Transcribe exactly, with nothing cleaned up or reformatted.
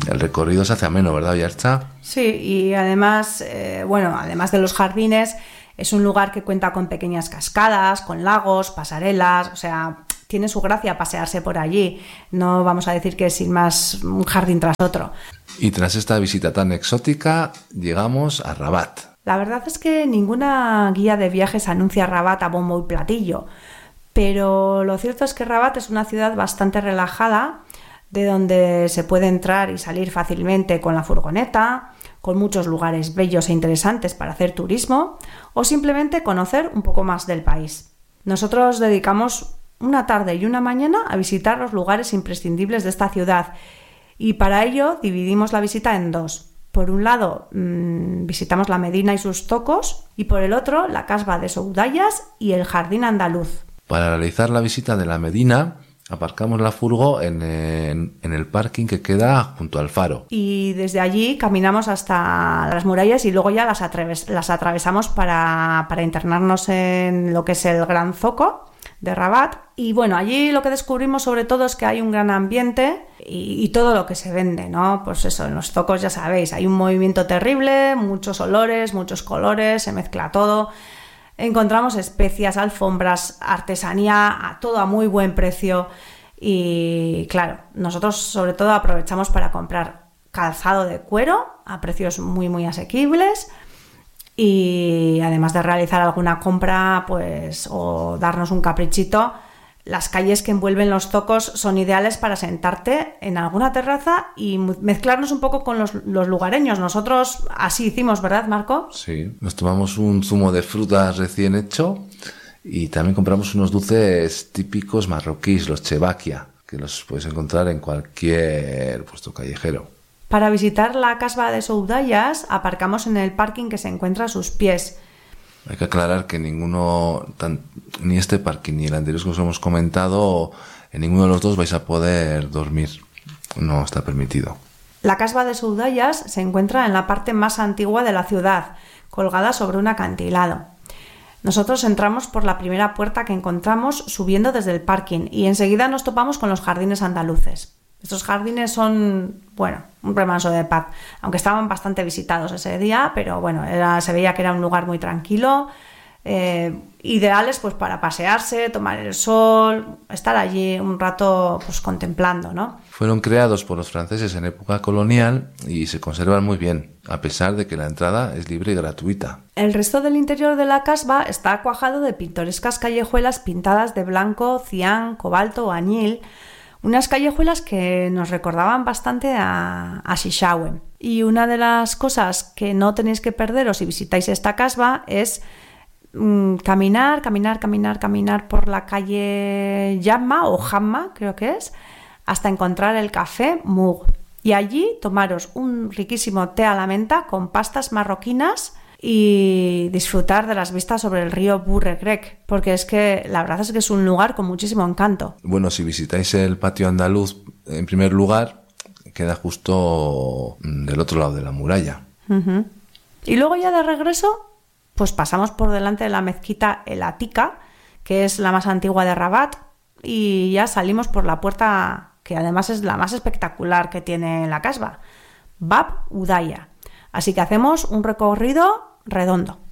el recorrido se hace ameno, ¿verdad, Yarcha? Sí, y además, eh, bueno, además de los jardines, es un lugar que cuenta con pequeñas cascadas, con lagos, pasarelas, o sea, tiene su gracia pasearse por allí. No vamos a decir que es sin más un jardín tras otro. Y tras esta visita tan exótica, llegamos a Rabat. La verdad es que ninguna guía de viajes anuncia Rabat a bombo y platillo, pero lo cierto es que Rabat es una ciudad bastante relajada, de donde se puede entrar y salir fácilmente con la furgoneta, con muchos lugares bellos e interesantes para hacer turismo o simplemente conocer un poco más del país. Nosotros dedicamos una tarde y una mañana a visitar los lugares imprescindibles de esta ciudad y para ello dividimos la visita en dos. Por un lado mmm, visitamos la Medina y sus zocos y por el otro la Casba de Soudayas y el Jardín Andaluz. Para realizar la visita de la Medina aparcamos la furgo en, en, en el parking que queda junto al faro. Y desde allí caminamos hasta las murallas y luego ya las, atraves, las atravesamos para, para internarnos en lo que es el Gran Zoco de Rabat. Y bueno, allí lo que descubrimos sobre todo es que hay un gran ambiente y, y todo lo que se vende, ¿no? Pues eso, en los zocos ya sabéis, hay un movimiento terrible, muchos olores, muchos colores, se mezcla todo. Encontramos especias, alfombras, artesanía, a todo a muy buen precio y claro, nosotros sobre todo aprovechamos para comprar calzado de cuero a precios muy muy asequibles y además de realizar alguna compra pues o darnos un caprichito, las calles que envuelven los zocos son ideales para sentarte en alguna terraza y mezclarnos un poco con los, los lugareños. Nosotros así hicimos, ¿verdad, Marco? Sí, nos tomamos un zumo de frutas recién hecho y también compramos unos dulces típicos marroquíes, los chebaquia, que los puedes encontrar en cualquier puesto callejero. Para visitar la Casba de Soudayas aparcamos en el parking que se encuentra a sus pies. Hay que aclarar que ninguno, tan, ni este parking ni el anterior que os hemos comentado, en ninguno de los dos vais a poder dormir. No está permitido. La Casba de Soudayas se encuentra en la parte más antigua de la ciudad, colgada sobre un acantilado. Nosotros entramos por la primera puerta que encontramos subiendo desde el parking y enseguida nos topamos con los jardines andaluces. Estos jardines son, bueno, un remanso de paz, aunque estaban bastante visitados ese día, pero bueno, era, se veía que era un lugar muy tranquilo, eh, ideales pues para pasearse, tomar el sol, estar allí un rato pues contemplando, ¿no? Fueron creados por los franceses en época colonial y se conservan muy bien, a pesar de que la entrada es libre y gratuita. El resto del interior de la casba está cuajado de pintorescas callejuelas pintadas de blanco, cian, cobalto o añil, unas callejuelas que nos recordaban bastante a, a Sichauen. Y una de las cosas que no tenéis que perderos si visitáis esta casba es mmm, caminar, caminar, caminar, caminar por la calle Jamma o Jamma, creo que es, hasta encontrar el café Moug. Y allí tomaros un riquísimo té a la menta con pastas marroquinas y disfrutar de las vistas sobre el río Bourregrec, porque es que la verdad es que es un lugar con muchísimo encanto. Bueno, si visitáis el patio andaluz, en primer lugar, queda justo del otro lado de la muralla. Uh-huh. Y luego ya de regreso, pues pasamos por delante de la mezquita El Atika, que es la más antigua de Rabat, y ya salimos por la puerta que además es la más espectacular que tiene la casba, Bab Udaya. Así que hacemos un recorrido redondo.